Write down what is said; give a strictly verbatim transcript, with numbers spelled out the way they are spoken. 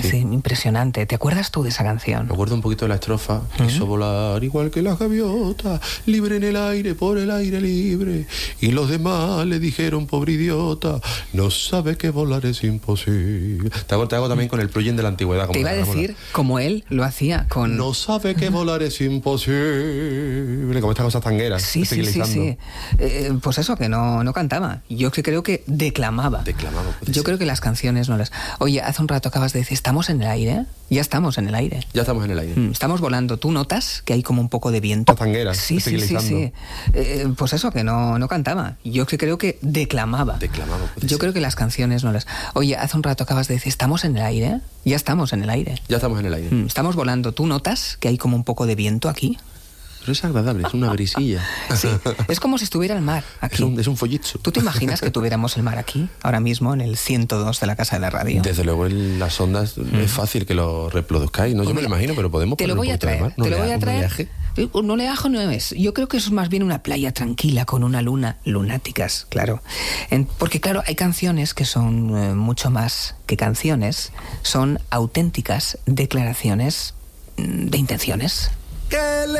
sí, sí, impresionante. ¿Te acuerdas tú de esa canción? Me acuerdo un poquito de la estrofa. ¿Mm? Quiso volar igual que la gaviota, libre en el aire, por el aire libre. Y los demás le dijeron, pobre idiota, no sabe que volar es imposible. Te hago, te hago también con el plugin de la antigüedad. Como te iba a decir, como él lo hacía con... No sabe que volar es imposible. Como estas cosas tangueras. Sí, sí, sí, sí. Eh, pues eso, que no, no cantaba. Yo que creo que declamaba. Declamaba. Yo ser. creo que las canciones no las... Oye, hace un rato acabas de decir, ¿estamos en el aire? Ya estamos en el aire. Ya estamos en el aire. Mm, estamos volando. ¿Tú notas que hay como un poco de viento? Tangueras. Sí, sí, sí, sí. Eh, pues eso, que no, no cantaba. Yo que creo que declamaba. Declamaba. Yo ser. creo que las canciones no las... Oye, hace un rato acabas de decir, ¿estamos en el aire? Ya estamos en el aire. Ya estamos en el aire. Mm, estamos volando. ¿Tú notas que hay como un poco de viento aquí? Pero es agradable, es una brisilla. Sí, es como si estuviera el mar aquí. Es un, es un follitzo. ¿Tú te imaginas que tuviéramos el mar aquí, ahora mismo, en el ciento dos de la Casa de la Radio? Desde luego en las ondas mm. es fácil que lo reproduzcáis, ¿no? Yo me lo imagino, pero podemos te lo voy a traer, te lo voy a traer. Un oleaje no es. Yo creo que eso es más bien una playa tranquila con una luna, lunáticas, claro. En, porque claro, hay canciones que son eh, mucho más que canciones, son auténticas declaraciones de intenciones.